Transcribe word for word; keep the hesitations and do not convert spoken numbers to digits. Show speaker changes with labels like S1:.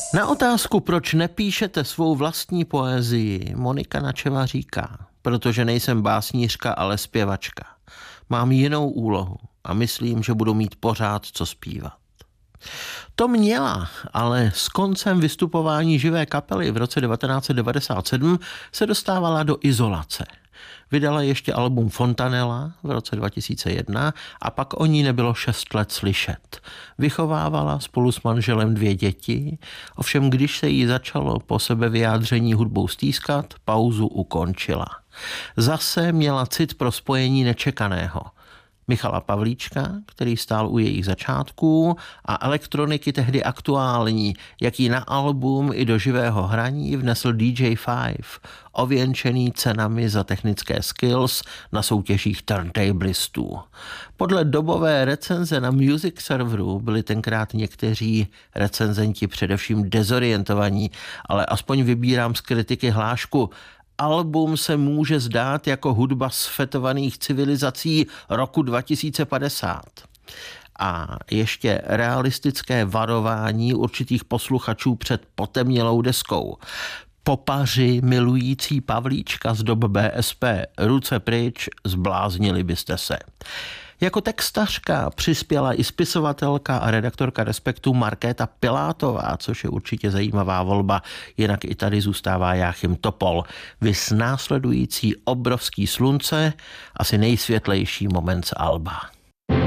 S1: Na otázku, proč nepíšete svou vlastní poezii, Monika Načeva říká, protože nejsem básnířka, ale zpěvačka. Mám jinou úlohu a myslím, že budu mít pořád co zpívat. To měla, ale s koncem vystupování živé kapely v roce devatenáct set devadesát sedm se dostávala do izolace. Vydala ještě album Fontanella v roce dva tisíce jedna a pak o ní nebylo šest let slyšet. Vychovávala spolu s manželem dvě děti, ovšem když se jí začalo po sebevyjádření hudbou stýskat, pauzu ukončila. Zase měla cit pro spojení nečekaného. Michala Pavlíčka, který stál u jejich začátků, a elektroniky tehdy aktuální, jaký na album i do živého hraní vnesl D J Five, ověnčený cenami za technické skills na soutěžích turntablistů. Podle dobové recenze na Music Serveru byli tenkrát někteří recenzenti především dezorientovaní, ale aspoň vybírám z kritiky hlášku: album se může zdát jako hudba sfetovaných civilizací roku dva tisíce padesát. A ještě realistické varování určitých posluchačů před potemnělou deskou. Popaři milující Pavlíčka z dob B S P, ruce pryč, zbláznili byste se. Jako textařka přispěla i spisovatelka a redaktorka Respektu Markéta Pilátová, což je určitě zajímavá volba, jinak i tady zůstává Jáchym Topol. Vys následující Obrovský slunce, asi nejsvětlejší moment z alba.